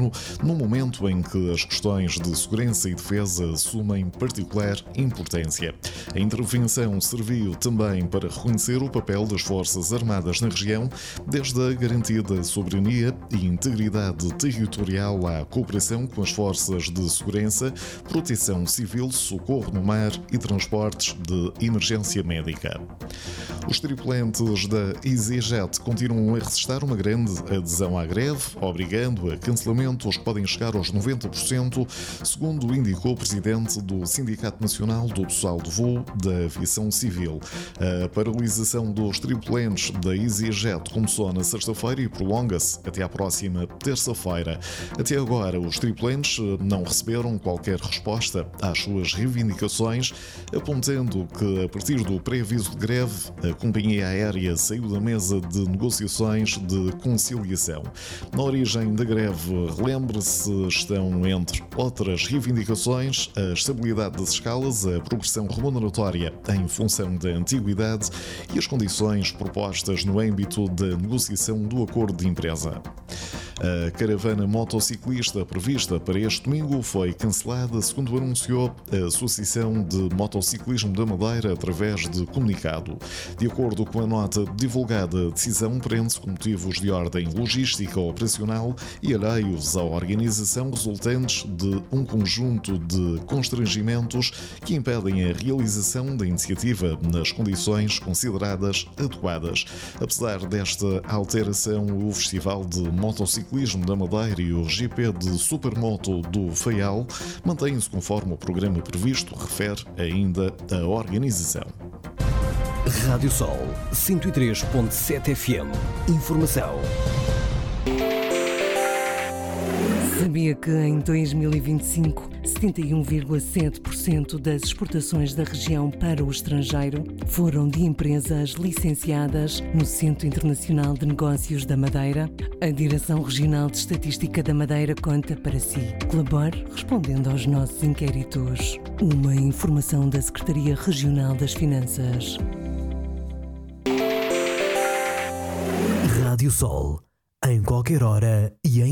ano, no momento em que as questões de segurança e defesa assumem particular importância. A intervenção serviu também para reconhecer o papel das Forças Armadas na região, desde a garantia da soberania e integridade territorial à cooperação com as forças de segurança, proteção civil, socorro no mar e transportes de emergência médica. Os tripulantes da EasyJet continuam a registrar uma grande adesão à greve, obrigando a cancelamentos que podem chegar aos 90%, segundo indicou o presidente do Sindicato Nacional do Pessoal de Voo da Aviação Civil. A paralisação dos tripulantes da EasyJet começou na sexta-feira e prolonga-se até à próxima terça-feira. Até agora, os tripulantes não receberam qualquer resposta às suas reivindicações, apontando que, a partir do pré-aviso de greve, a companhia aérea saiu da mesa de negociações de conciliação. Na origem da greve, relembre-se, estão, entre outras reivindicações, a estabilidade das escalas, a progressão remuneratória em função da antiguidade e as condições propostas no âmbito da negociação do acordo de empresa. A caravana motociclista prevista para este domingo foi cancelada, segundo anunciou a Associação de Motociclismo da Madeira através de comunicado. De acordo com a nota divulgada, a decisão prende-se com motivos de ordem logística operacional e alheios à organização resultantes de um conjunto de constrangimentos que impedem a realização da iniciativa nas condições consideradas adequadas. Apesar desta alteração, o Festival de Motociclismo da Madeira e o GP de Supermoto do Faial mantêm-se conforme o programa previsto, refere ainda a organização. Rádio Sol 103.7 FM. Informação. Sabia que em 2025, 71,7% das exportações da região para o estrangeiro foram de empresas licenciadas no Centro Internacional de Negócios da Madeira? A Direção Regional de Estatística da Madeira conta para si. Colabore respondendo aos nossos inquéritos. Uma informação da Secretaria Regional das Finanças. Rádio Sol, em qualquer hora e em